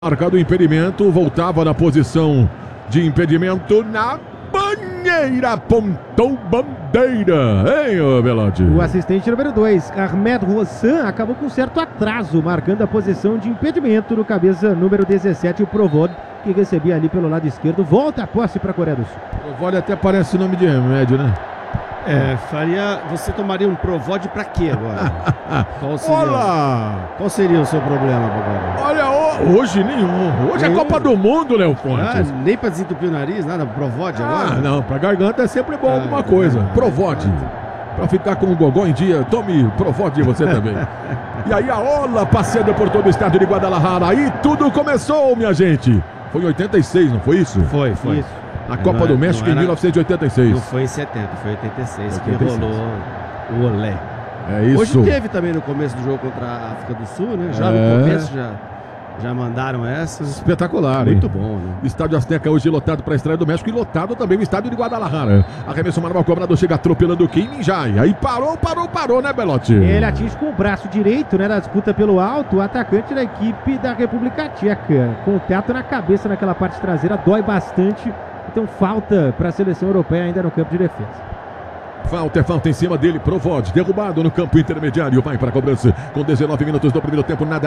Marcado o impedimento, voltava na posição de impedimento na banheira, apontou bandeira, hein, Belotti? O assistente número 2, Ahmed Rossan, acabou com certo atraso, marcando a posição de impedimento no cabeça número 17, o Provod, que recebia ali pelo lado esquerdo. Volta a posse para a Coreia do Sul. Provod até parece nome de remédio, né? Você tomaria um Provod pra quê agora? Olá! Qual seria o seu problema, Bobão? Olha, hoje nenhum. Hoje é Copa do Mundo, Léo Fontes. Nem pra desentupir o nariz, nada, Provod agora? Não, pra garganta é sempre bom alguma coisa. Provod. Pra ficar com o gogó em dia, tome Provod você também. E aí a ola passeando por todo o estádio de Guadalajara. Aí tudo começou, minha gente. Foi em 86, não foi isso? Foi. Isso. Na Copa do México em 1986. Não foi em 70, foi em 86 que rolou o olé. É isso. Hoje teve também no começo do jogo contra a África do Sul, né? Já no começo já mandaram essas. Espetacular, muito hein? bom, né? Estádio Azteca hoje lotado para a estreia do México e lotado também o estádio de Guadalajara. Arremesso manual cobrado, chega atropelando o Kim Min-jae. Aí parou, né, Belotti? Ele atinge com o braço direito, né, na disputa pelo alto, o atacante da equipe da República Tcheca. Contato na cabeça naquela parte traseira, dói bastante. Então falta para a seleção europeia ainda no campo de defesa. Falta em cima dele, Provod, derrubado no campo intermediário, vai para a cobrança, com 19 minutos do primeiro tempo, nada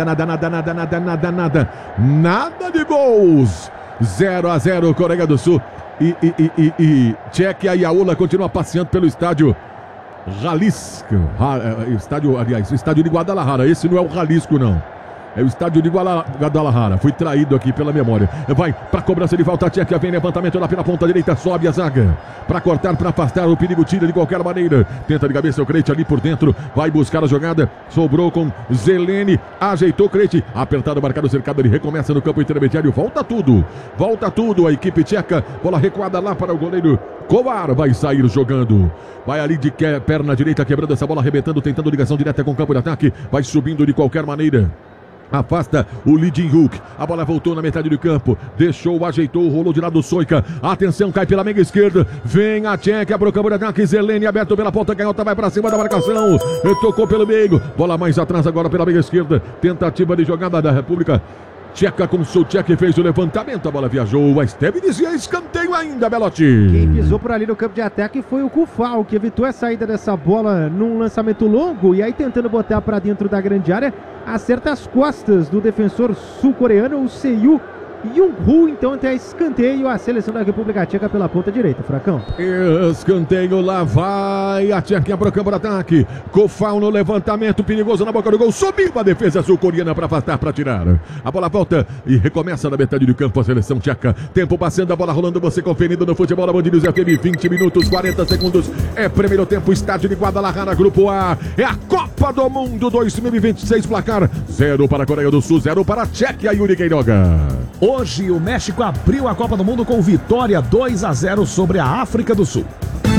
de gols, 0-0, Coreia do Sul e Tchequia, e a Ola continua passeando pelo estádio Jalisco, o estádio de Guadalajara, esse não é o Jalisco não. É o estádio de Guadalajara. Fui traído aqui pela memória. Vai para a cobrança de falta. Tchequia vem levantamento lá pela ponta direita. Sobe a zaga. Para cortar, para afastar. O perigo tira de qualquer maneira. Tenta de cabeça o Krejci ali por dentro. Vai buscar a jogada. Sobrou com Zeleny. Ajeitou Krejci. Apertado, marcado, cercado. Ele recomeça no campo intermediário. Volta tudo. A equipe tcheca. Bola recuada lá para o goleiro Kovar. Vai sair jogando. Vai ali de perna direita. Quebrando essa bola. Arrebentando. Tentando ligação direta com o campo de ataque. Vai subindo de qualquer maneira. Afasta o Lee Jin-hook. A bola voltou na metade do campo. Deixou, ajeitou, rolou de lado Soika. Atenção, cai pela meia esquerda. Vem a Tchequia para o campo de ataque. Zeleny aberto pela ponta canhota. Vai para cima da marcação. Tocou pelo meio. Bola mais atrás agora pela meia esquerda. Tentativa de jogada da República Tcheca com o Souček, fez o levantamento, a bola viajou, o Esteve dizia escanteio ainda, Belotti. Quem pisou por ali no campo de ataque foi o Kufal, que evitou a saída dessa bola num lançamento longo, e aí tentando botar para dentro da grande área, acerta as costas do defensor sul-coreano, o Seiyu Jung-Hoo. Então até escanteio a seleção da República Tcheca pela ponta direita, Fracão. Escanteio, lá vai a Tchequia para o campo de ataque. Kufal no levantamento, perigoso na boca do gol, subiu a defesa sul-coreana para afastar, para tirar. A bola volta e recomeça na metade do campo a seleção tcheca. Tempo passando, a bola rolando, você conferindo no futebol, a Band News FM, 20 minutos, 40 segundos. É primeiro tempo, estádio de Guadalajara, Grupo A. É a Copa do Mundo 2026, placar 0 para a Coreia do Sul, 0 para a Tchequia, Yuri Queiroga. Hoje o México abriu a Copa do Mundo com vitória 2-0 sobre a África do Sul.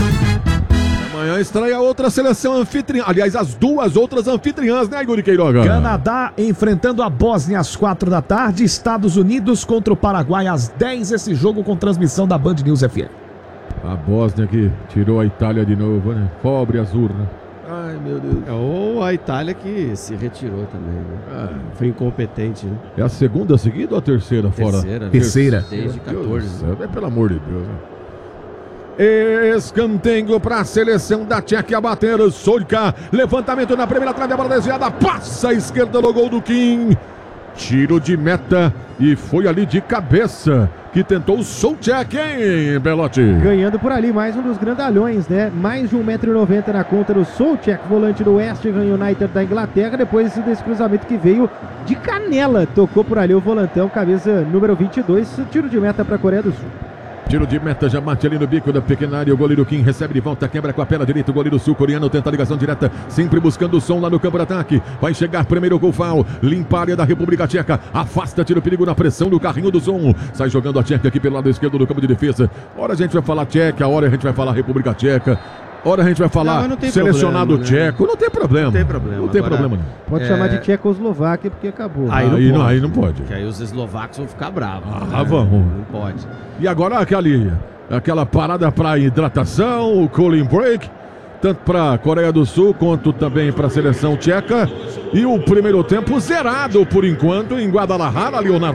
Amanhã estreia outra seleção anfitriã. Aliás, as duas outras anfitriãs, né, Yuri Queiroga? Canadá enfrentando a Bósnia às 4 da tarde. Estados Unidos contra o Paraguai às 10. Esse jogo com transmissão da Band News FM. A Bósnia que tirou a Itália de novo, né? Pobre as urnas. Ai, meu Deus. Ou a Itália que se retirou também, né? Foi incompetente, né? É a segunda seguida ou a terceira fora? Terceira. Desde 14. Pelo amor de Deus, né? Escanteio para a seleção da Tchequia bater. Soika, levantamento na primeira trave, a bola desviada, passa a esquerda no gol do Kim. Tiro de meta e foi ali de cabeça que tentou o Souček, hein, Belotti? Ganhando por ali, mais um dos grandalhões, né? Mais de 1,90 m na conta do Souček, volante do West Ham United da Inglaterra, depois desse cruzamento que veio de canela. Tocou por ali o volantão, cabeça número 22, tiro de meta para a Coreia do Sul. Tiro de meta, já bate ali no bico da pequena área. O goleiro Kim recebe de volta, quebra com a perna direita. O goleiro sul-coreano tenta a ligação direta, sempre buscando o som lá no campo de ataque. Vai chegar primeiro o Kufal, limpa a área da República Tcheca. Afasta, tira o perigo na pressão do carrinho do som. Sai jogando a Tcheca aqui pelo lado esquerdo do campo de defesa. Ora a gente vai falar Tcheca, ora a gente vai falar República Tcheca. Ora a gente vai falar selecionado problema, tcheco. Né? Não tem problema. Não tem problema. Pode chamar de Tchecoslováquia porque acabou. Aí não pode. Porque aí os eslovacos vão ficar bravos. Vamos. Não pode. E agora aquela parada para hidratação, o cooling break. tanto para a Coreia do Sul quanto também para a seleção tcheca. E o primeiro tempo zerado por enquanto em Guadalajara, Leonardo.